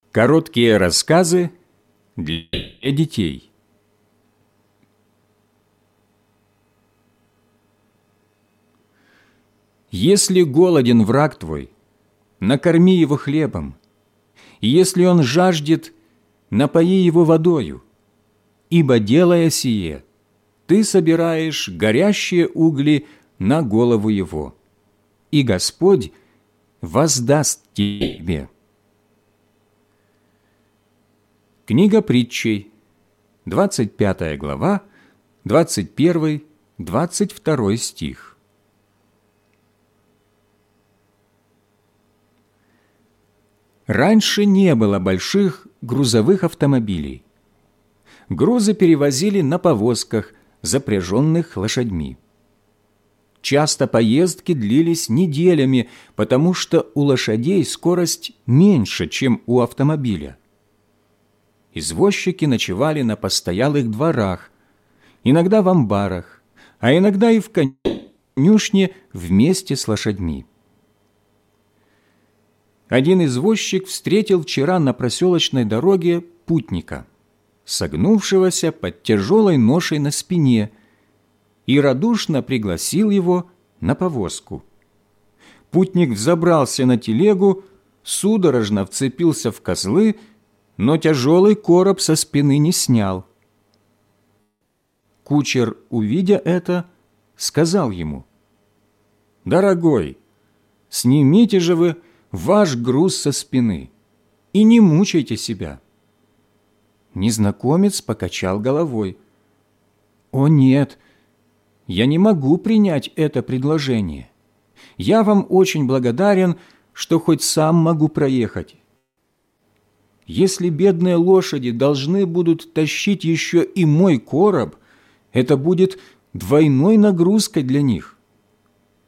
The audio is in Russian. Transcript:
Короткие рассказы для детей. Если голоден враг твой, накорми его хлебом, и если он жаждет, напои его водою, ибо, делая сие, ты собираешь горящие угли на голову его, и Господь воздаст тебе». Книга Притчей, 25 глава, 21-22 стих. Раньше не было больших грузовых автомобилей. Грузы перевозили на повозках, запряженных лошадьми. Часто поездки длились неделями, потому что у лошадей скорость меньше, чем у автомобиля. Извозчики ночевали на постоялых дворах, иногда в амбарах, а иногда и в конюшне вместе с лошадьми. Один извозчик встретил вчера на проселочной дороге путника, согнувшегося под тяжелой ношей на спине, и радушно пригласил его на повозку. Путник взобрался на телегу, судорожно вцепился в козлы, но тяжелый короб со спины не снял. Кучер, увидя это, сказал ему: «Дорогой, снимите же вы ваш груз со спины и не мучайте себя». Незнакомец покачал головой. «О нет, я не могу принять это предложение. Я вам очень благодарен, что хоть сам могу проехать. Если бедные лошади должны будут тащить еще и мой короб, это будет двойной нагрузкой для них.